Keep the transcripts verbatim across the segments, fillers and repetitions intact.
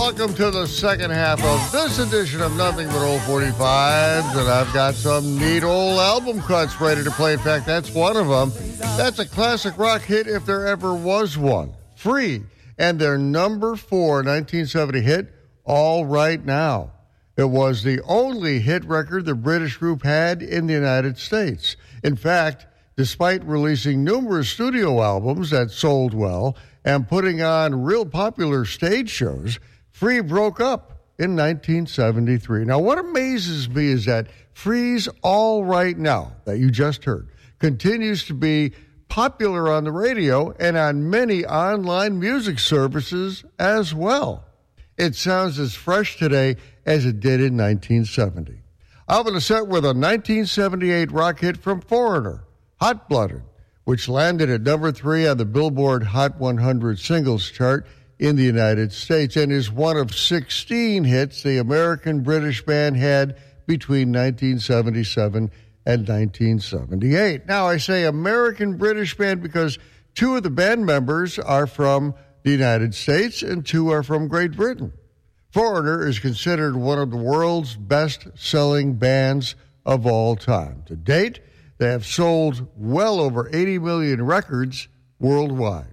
Welcome to the second half of this edition of Nothing But Old forty-fives, and I've got some neat old album cuts ready to play. In fact, that's one of them. That's a classic rock hit if there ever was one. Free, and their number four nineteen seventy hit, All Right Now. It was the only hit record the British group had in the United States. In fact, despite releasing numerous studio albums that sold well and putting on real popular stage shows, Free broke up in nineteen seventy-three. Now, what amazes me is that Free's All Right Now, that you just heard, continues to be popular on the radio and on many online music services as well. It sounds as fresh today as it did in nineteen seventy. I'll be set with a nineteen seventy-eight rock hit from Foreigner, Hot Blooded, which landed at number three on the Billboard Hot one hundred singles chart in the United States and is one of sixteen hits the American-British band had between nineteen seventy-seven and nineteen seventy-eight. Now, I say American-British band because two of the band members are from the United States and two are from Great Britain. Foreigner is considered one of the world's best-selling bands of all time. To date, they have sold well over eighty million records worldwide.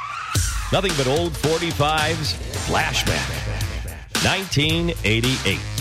Nothing But Old forty-fives Flashback, nineteen eighty-eight.